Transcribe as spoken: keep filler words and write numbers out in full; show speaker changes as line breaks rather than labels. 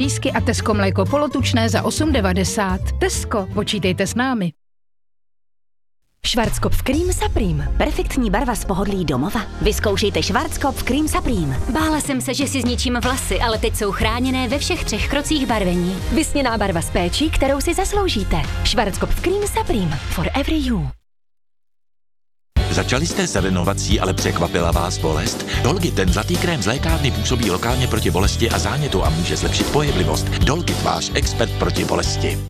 lísky a Tesco mléko polotučné za osm devadesát. Tesco, počítejte s námi.
Schwarzkopf Cream Supreme. Perfektní barva z pohodlí domova. Vyzkoušejte Schwarzkopf Cream Supreme.
Bála jsem se, že si zničím vlasy, ale teď jsou chráněné ve všech třech krocích barvení.
Vysněná barva s péčí, kterou si zasloužíte. Schwarzkopf Cream Supreme. For every you.
Začali jste s renovací, ale překvapila vás bolest? Dolgit, ten zlatý krém z lékárny, působí lokálně proti bolesti a zánětu a může zlepšit pohyblivost. Dolgit, váš expert proti bolesti.